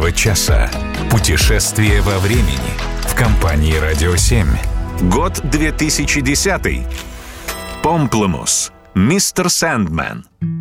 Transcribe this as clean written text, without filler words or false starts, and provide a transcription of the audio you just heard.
нового часа. Путешествие во времени в компании «Радио 7». Год 2010. Помплемус. Мистер Сэндман.